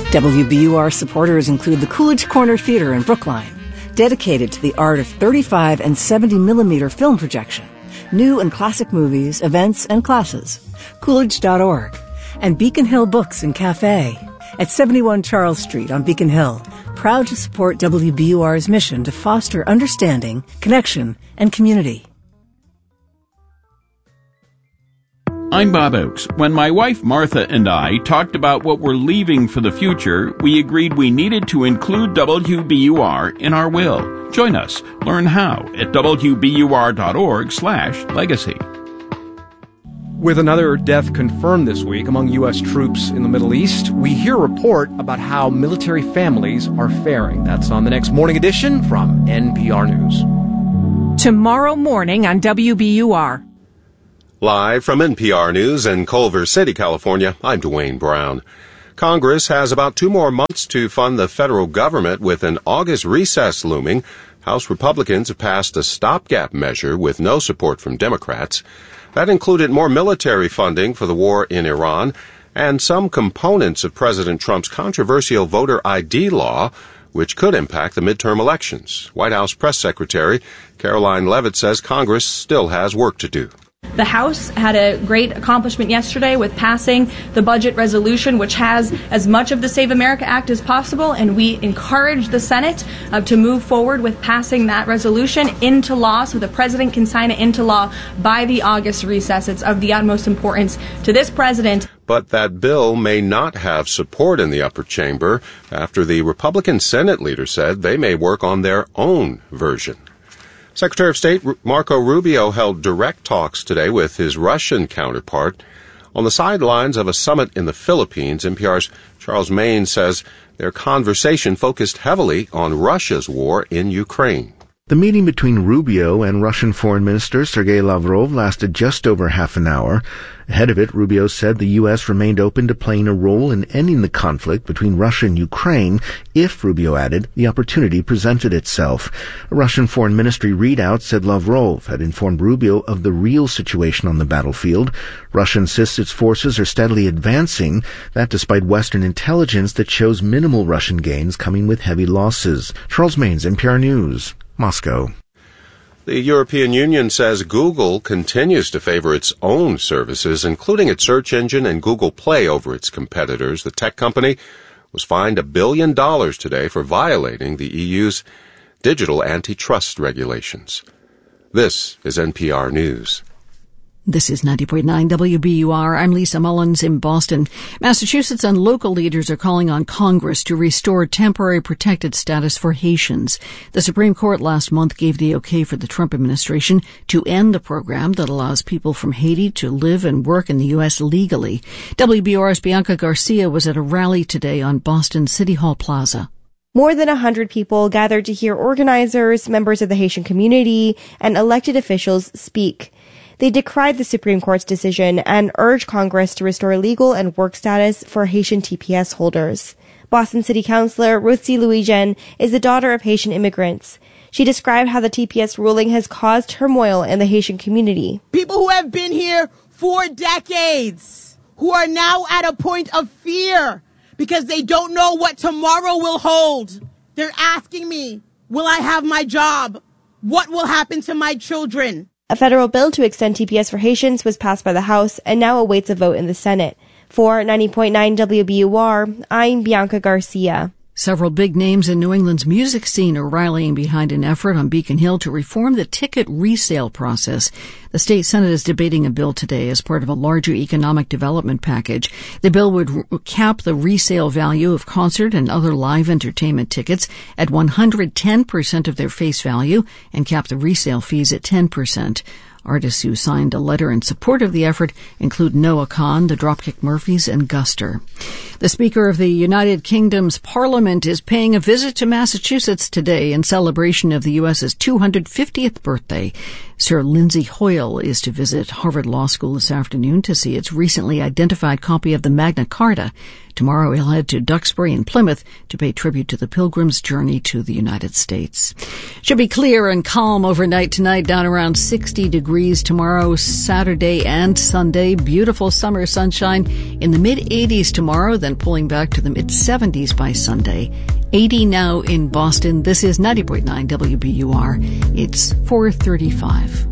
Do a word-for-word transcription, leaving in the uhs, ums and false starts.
W B U R supporters include the Coolidge Corner Theater in Brookline, dedicated to the art of thirty-five and seventy millimeter film projection, new and classic movies, events, and classes, Coolidge dot org, and Beacon Hill Books and Cafe at seventy-one Charles Street on Beacon Hill, proud to support W B U R's mission to foster understanding, connection, and community. I'm Bob Oakes. When my wife Martha and I talked about what we're leaving for the future, we agreed we needed to include W B U R in our will. Join us. Learn how at W B U R dot org slash legacy. With another death confirmed this week among U S troops in the Middle East, we hear a report about how military families are faring. That's on the next Morning Edition from N P R News. Tomorrow morning on W B U R. Live from N P R News in Culver City, California, I'm Dwayne Brown. Congress has about two more months to fund the federal government with an August recess looming. House Republicans have passed a stopgap measure with no support from Democrats. That included more military funding for the war in Iran and some components of President Trump's controversial voter I D law, which could impact the midterm elections. White House Press Secretary Caroline Leavitt says Congress still has work to do. The House had a great accomplishment yesterday with passing the budget resolution, which has as much of the Save America Act as possible, and we encourage the Senate uh, to move forward with passing that resolution into law so the president can sign it into law by the August recess. It's of the utmost importance to this president. But that bill may not have support in the upper chamber after the Republican Senate leader said they may work on their own version. Secretary of State Marco Rubio held direct talks today with his Russian counterpart on the sidelines of a summit in the Philippines. N P R's Charles Maine says their conversation focused heavily on Russia's war in Ukraine. The meeting between Rubio and Russian Foreign Minister Sergei Lavrov lasted just over half an hour. Ahead of it, Rubio said the U S remained open to playing a role in ending the conflict between Russia and Ukraine if, Rubio added, the opportunity presented itself. A Russian Foreign Ministry readout said Lavrov had informed Rubio of the real situation on the battlefield. Russia insists its forces are steadily advancing, that despite Western intelligence that shows minimal Russian gains coming with heavy losses. Charles Maines, N P R News, Moscow. The European Union says Google continues to favor its own services, including its search engine and Google Play over its competitors. The tech company was fined a billion dollars today for violating the E U's digital antitrust regulations. This is N P R News. This is ninety point nine W B U R. I'm Lisa Mullins in Boston. Massachusetts and local leaders are calling on Congress to restore temporary protected status for Haitians. The Supreme Court last month gave the okay for the Trump administration to end the program that allows people from Haiti to live and work in the U S legally. W B U R's Bianca Garcia was at a rally today on Boston City Hall Plaza. More than a hundred people gathered to hear organizers, members of the Haitian community, and elected officials speak. They decried the Supreme Court's decision and urged Congress to restore legal and work status for Haitian T P S holders. Boston City Councilor Ruth C. Louis-Jean is the daughter of Haitian immigrants. She described how the T P S ruling has caused turmoil in the Haitian community. People who have been here for decades, who are now at a point of fear because they don't know what tomorrow will hold. They're asking me, will I have my job? What will happen to my children? A federal bill to extend T P S for Haitians was passed by the House and now awaits a vote in the Senate. For ninety point nine W B U R, I'm Bianca Garcia. Several big names in New England's music scene are rallying behind an effort on Beacon Hill to reform the ticket resale process. The state Senate is debating a bill today as part of a larger economic development package. The bill would r- cap the resale value of concert and other live entertainment tickets at one hundred ten percent of their face value and cap the resale fees at ten percent. Artists who signed a letter in support of the effort include Noah Kahan, the Dropkick Murphys, and Guster. The Speaker of the United Kingdom's Parliament is paying a visit to Massachusetts today in celebration of the U S's two hundred fiftieth birthday. Sir Lindsay Hoyle is to visit Harvard Law School this afternoon to see its recently identified copy of the Magna Carta. Tomorrow he'll head to Duxbury and Plymouth to pay tribute to the Pilgrim's journey to the United States. Should be clear and calm overnight tonight, down around sixty degrees. degrees tomorrow, Saturday and Sunday. Beautiful summer sunshine in the mid eighties tomorrow, then pulling back to the mid seventies by Sunday. eighty now in Boston. This is ninety point nine W B U R. It's four thirty-five.